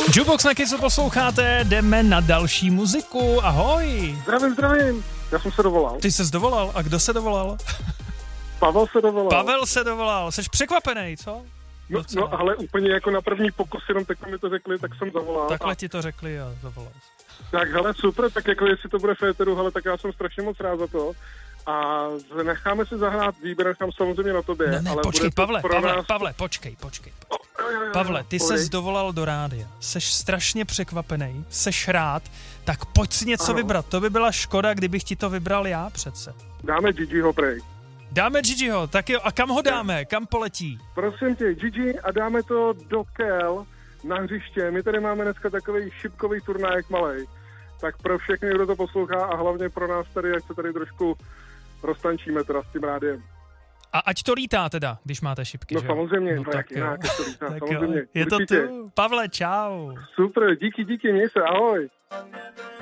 Jukebox na Kids posloucháte, jdeme na další muziku, ahoj. Zdravím, já jsem se dovolal. Ty ses dovolal, a kdo se dovolal? Pavel se dovolal. Jsi překvapený, co? No, ale úplně jako na první pokus, jenom tak mi to řekli, tak jsem zavolal. Takhle ti to řekli a zavolal jsi. Tak hele, super, tak jako jestli to bude v éteru, hele, tak já jsem strašně moc rád za to. A necháme si zahrát výběr, nechám samozřejmě na tobě. No ne, ale počkej, Pavle, počkej. Pavle, ty ses dovolal do rádia, seš strašně překvapený, seš rád, tak pojď si něco vybrat. To by byla škoda, kdybych ti to vybral já přece. Dáme Gigiho prej. Dáme Gigiho, tak jo, a kam ho dáme? Kam poletí? Prosím tě, Gigi, a dáme to do Kel na hřiště. My tady máme dneska takový šipkový turnájek malej. Tak pro všechny, kdo to poslouchá a hlavně pro nás tady, ať se tady trošku roztančíme teda s tím rádiem. A ať to lítá teda, když máte šipky, no že? Samozřejmě, No jak jinak, to lítá, tak samozřejmě. Jo. Je určitě. to tu. Pavle, čau. Super, díky, měj se, ahoj.